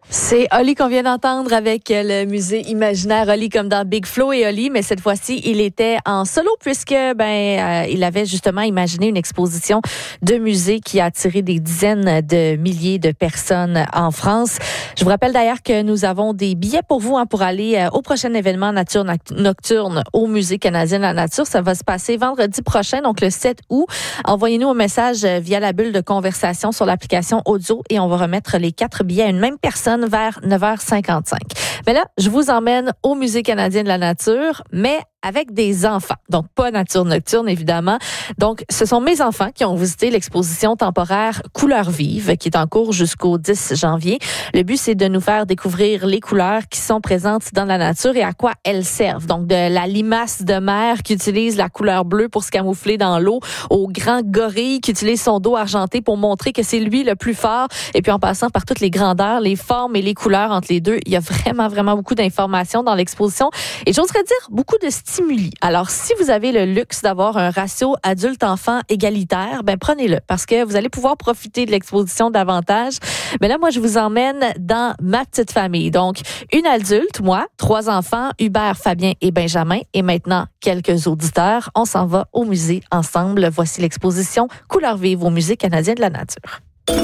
C'est Oli qu'on vient d'entendre avec le musée imaginaire Oli comme dans Big Flo et Oli, mais cette fois-ci, il était en solo puisque il avait justement imaginé une exposition de musée qui a attiré des dizaines de milliers de personnes en France. Je vous rappelle d'ailleurs que nous avons des billets pour vous pour aller au prochain événement Nature Nocturne au Musée canadien de la nature. Ça va se passer vendredi prochain, donc le 7 août. Envoyez-nous un message via la bulle de conversation sur l'application audio et on va remettre les 4 billets à une même personne vers 9h55. Mais là, je vous emmène au Musée canadien de la nature, mais avec des enfants. Donc, pas Nature Nocturne, évidemment. Donc, ce sont mes enfants qui ont visité l'exposition temporaire Couleurs vives, qui est en cours jusqu'au 10 janvier. Le but, c'est de nous faire découvrir les couleurs qui sont présentes dans la nature et à quoi elles servent. Donc, de la limace de mer qui utilise la couleur bleue pour se camoufler dans l'eau, au grand gorille qui utilise son dos argenté pour montrer que c'est lui le plus fort. Et puis, en passant par toutes les grandeurs, les formes et les couleurs entre les deux, il y a vraiment beaucoup d'informations dans l'exposition. Et j'oserais dire beaucoup de stimuli. Alors, si vous avez le luxe d'avoir un ratio adulte-enfant égalitaire, prenez-le parce que vous allez pouvoir profiter de l'exposition davantage. Mais là, moi, je vous emmène dans ma petite famille. Donc, une adulte, moi, 3 enfants, Hubert, Fabien et Benjamin, et maintenant quelques auditeurs. On s'en va au musée ensemble. Voici l'exposition Couleurs vives au Musée canadien de la nature.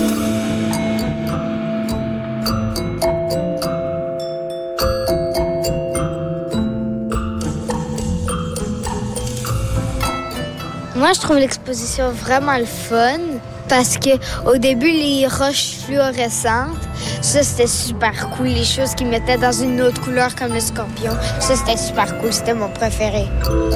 Moi, je trouve l'exposition vraiment le fun parce que au début, les roches fluorescentes, ça, c'était super cool. Les choses qu'ils mettaient dans une autre couleur comme le scorpion, ça, c'était super cool. C'était mon préféré.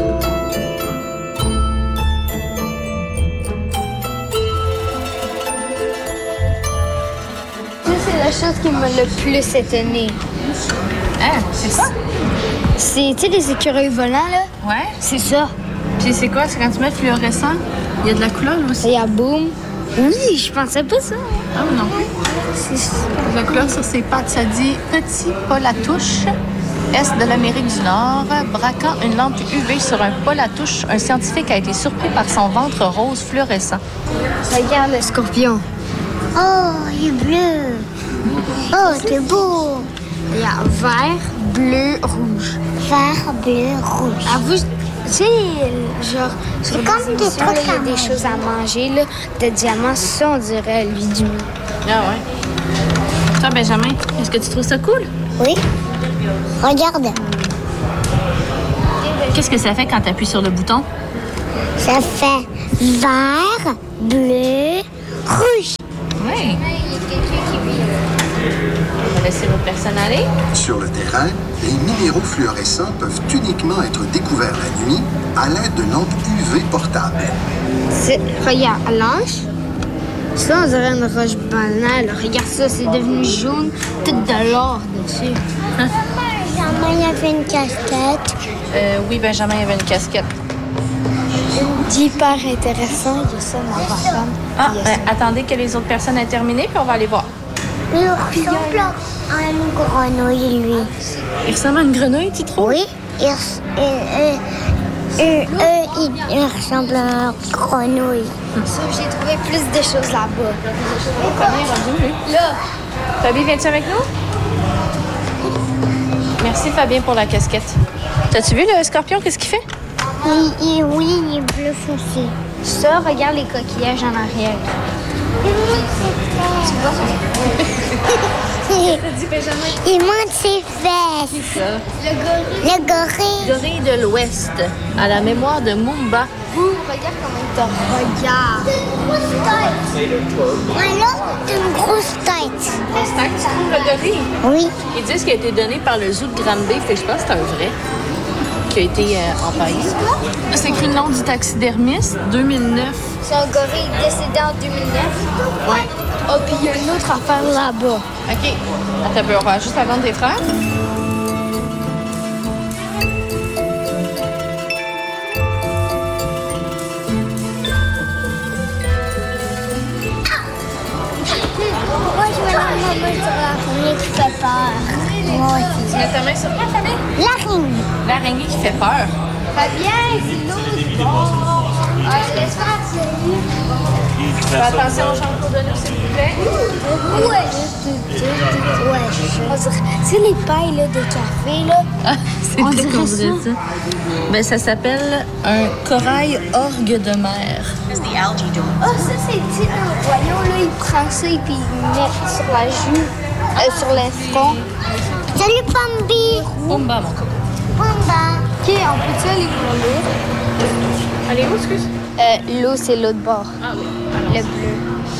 Ça, c'est la chose qui m'a le plus étonnée. Ah, c'est quoi? C'est, tu sais, les écureuils volants, là? Ouais. C'est ça. Puis c'est quoi? C'est quand tu mets fluorescent, il y a de la couleur aussi. Il y a boum. Oui, je pensais pas ça. Ah non plus. C'est De la couleur sur ses pattes, ça dit petit polatouche, est de l'Amérique du Nord, braquant une lampe UV sur un polatouche, un scientifique a été surpris par son ventre rose fluorescent. Regarde le scorpion. Oh, il est bleu. Oh, c'est beau. Il y a vert, bleu, rouge. Vert, bleu, rouge. Avoue, tu sais, genre, c'est comme des trucs, il y a des choses à manger, là, de diamants, ça, on dirait lui du mieux. Ah ouais. Toi, Benjamin, est-ce que tu trouves ça cool? Oui. Regarde. Qu'est-ce que ça fait quand tu appuies sur le bouton? Ça fait vert, bleu, rouge. Oui. On va laisser l'autre personne aller. Sur le terrain, les minéraux fluorescents peuvent uniquement être découverts la nuit à l'aide de lampes UV portables. Regarde, l'ange. Ça, on dirait une roche banale. Regarde ça, c'est devenu jaune, tout de l'or dessus. Benjamin, il y avait une casquette. Oui, Benjamin, il y avait une casquette. Hyper intéressant, il y a ça dans ma femme. Ah, attendez que les autres personnes aient terminé, puis on va aller voir. Il ressemble à une grenouille, lui. Il ressemble à une grenouille, tu trouves? Oui, il ressemble à une grenouille. J'ai trouvé plus de choses là-bas. Fabien est rendu, lui. Là. Fabien, viens-tu avec nous? Merci, Fabien, pour la casquette. T'as-tu vu le scorpion? Qu'est-ce qu'il fait? Oui, il est bleu foncé. Ça, regarde les coquillages en arrière. Tu vois? Il monte ses fesses. C'est ça. Le gorille. Gorille de l'Ouest, à la mémoire de Mumba. Regarde comment il te regarde. Une grosse tête. Alors, une grosse tête. Grosse tête, tu trouves le gorille? Oui. Ils disent qu'il a été donné par le zoo de Granby, fait que je pense que c'est un vrai, qui a été empaillé. C'est écrit le nom du taxidermiste, 2009. C'est un gorille décédé en 2009. Ouais. Oh, puis il y a une autre affaire là-bas. OK. Attends un peu, on va juste attendre tes frères. Moi, je mets ma main sur l'araignée qui fait peur. Moi aussi. Tu mets ta main sur quoi, Fabien? L'araignée. L'araignée qui fait peur. Fabien, c'est l'autre. Laisse faire, salut. Fais attention aux jambes pour de nous, s'il vous plaît. Ouais. C'est les pailles là, de café, là. C'est On vrai dirait qu'on ça. voulait ça. Ben, ça s'appelle un corail orgue de mer. Ah, ça, c'est petit dans le royaume, là. Il prend ça et puis il met sur la joue, sur le front. Salut, Pambi. Pumba, mon coco. Pamba. OK, on peut-tu aller pour l'eau? Allez, où, excuse? L'eau, c'est l'autre bord. Ah oui. Le bleu.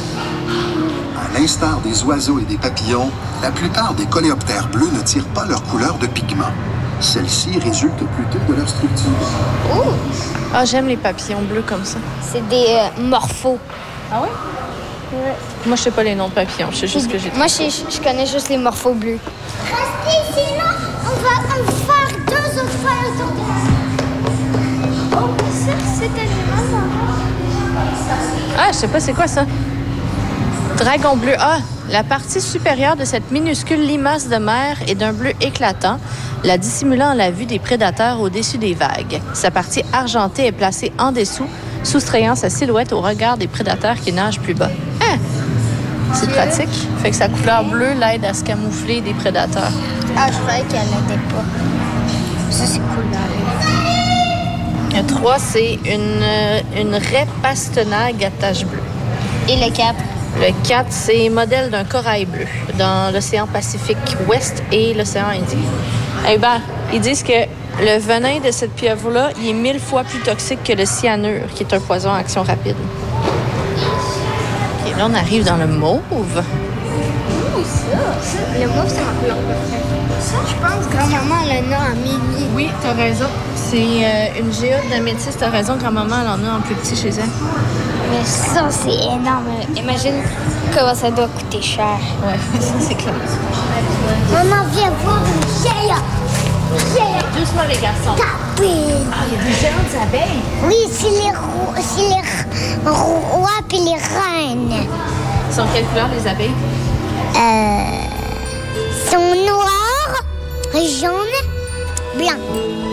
À l'instar des oiseaux et des papillons, la plupart des coléoptères bleus ne tirent pas leur couleur de pigment. Celle-ci résulte plutôt de leur structure. Oh, Ah, j'aime les papillons bleus comme ça. c'est des morphos. Ah oui? Ouais. Moi, je sais pas les noms de papillons. Je sais juste que j'ai... Moi, je connais juste les morphos bleus. Restez ici, là. On va faire 2 autres fois le tour de la... Oh, ça, c'est animal. Ah, je sais pas c'est quoi ça. Dragon bleu. Ah, la partie supérieure de cette minuscule limace de mer est d'un bleu éclatant, la dissimulant la vue des prédateurs au-dessus des vagues. Sa partie argentée est placée en dessous, soustrayant sa silhouette au regard des prédateurs qui nagent plus bas. Hein? C'est pratique. Fait que sa couleur bleue l'aide à se camoufler des prédateurs. Ah, je croyais qu'elle n'était pas. Ça, c'est cool, là. Le 3, c'est une raie pastenague à taches bleues. Et le 4? Le 4, c'est modèle d'un corail bleu dans l'océan Pacifique Ouest et l'océan Indien. Eh bien, ils disent que le venin de cette pieuvre-là, il est 1000 fois plus toxique que le cyanure, qui est un poison à action rapide. OK, là, on arrive dans le mauve. Le mauve, c'est ma couleur préférée. Ça, je pense, grand-maman, elle en a en milliers. Oui, t'as raison. C'est une géode d'améthyste. T'as raison, grand-maman, elle en a en plus petit chez elle. Mais ça, c'est énorme. Imagine comment ça doit coûter cher. Ouais, ça, c'est clair. Maman, viens voir une géante. Doucement, les garçons. Tapé. Ah, il y a des géantes abeilles. Oui, c'est les rois et les reines. Ils sont quelle couleur, les abeilles? Sont noirs, jaunes, blancs.